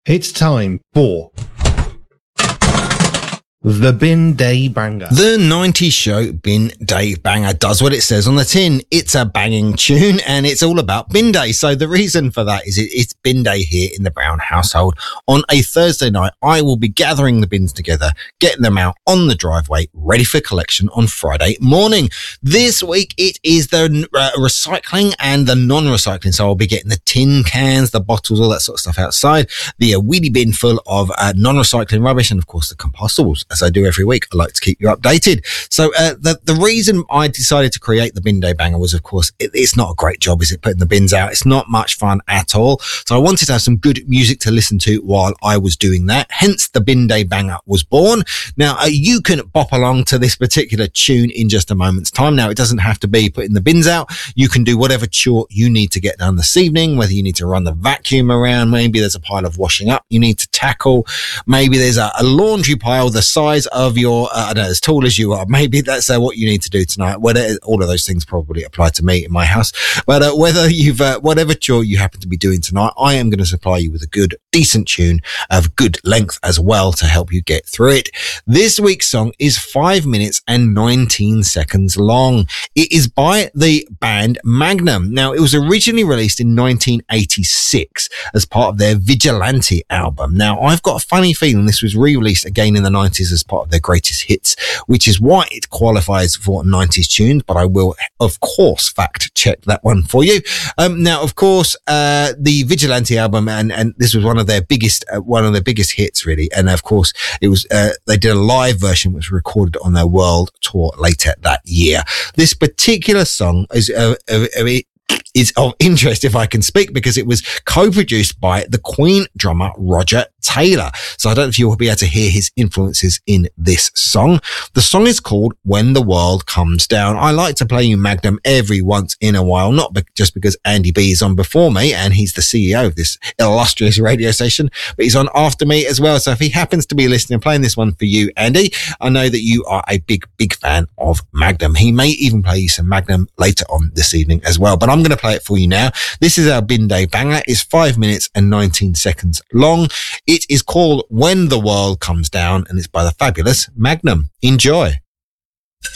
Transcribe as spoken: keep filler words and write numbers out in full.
It's time for the Bin Day Banger. The nineties show Bin Day Banger does what it says on the tin. It's a banging tune and it's all about Bin Day. So the reason for that is it, it's Bin Day here in the Brown household. On a Thursday night, I will be gathering the bins together, getting them out on the driveway, ready for collection on Friday morning. This week, it is the uh, recycling and the non-recycling. So I'll be getting the tin cans, the bottles, all that sort of stuff outside, the uh, wheelie bin full of uh, non-recycling rubbish, and of course the compostables. As I do every week, I like to keep you updated. So uh, the, the reason I decided to create the Bin Day Banger was, of course, it, it's not a great job, is it, putting the bins out? It's not much fun at all. So I wanted to have some good music to listen to while I was doing that. Hence, the Bin Day Banger was born. Now, uh, you can bop along to this particular tune in just a moment's time. Now, it doesn't have to be putting the bins out. You can do whatever chore you need to get done this evening, whether you need to run the vacuum around, maybe there's a pile of washing up you need to tackle, maybe there's a, a laundry pile the size of your, uh, I don't know, as tall as you are. Maybe that's uh, what you need to do tonight. Whether, all of those things probably apply to me in my house. But uh, whether you've, uh, whatever chore you happen to be doing tonight, I am going to supply you with a good, decent tune of good length as well to help you get through it. This week's song is five minutes and nineteen seconds long. It is by the band Magnum. Now, it was originally released in nineteen eighty-six as part of their Vigilante album. Now, I've got a funny feeling this was re-released again in the nineties as part of their greatest hits, which is why it qualifies for nineties tunes, but I will, of course, fact check that one for you. Um, now, of course, uh, the Vigilante album, and, and this was one of their biggest, uh, one of their biggest hits, really. And of course, it was, uh, they did a live version, which was recorded on their world tour later that year. This particular song is, uh, uh, uh, is of interest, if I can speak, because it was co-produced by the Queen drummer Roger Taylor. So I don't know if you'll be able to hear his influences in this song. The song is called When the World Comes Down. I like to play you Magnum every once in a while, not be- just because Andy B is on before me and he's the C E O of this illustrious radio station, but he's on after me as well. So if he happens to be listening, playing this one for you, Andy, I know that you are a big, big fan of Magnum. He may even play you some Magnum later on this evening as well, but I'm going to play it for you now. This is our Bin Day Banger. It's five minutes and nineteen seconds long. It is called When the World Comes Down, and it's by the fabulous Magnum. Enjoy.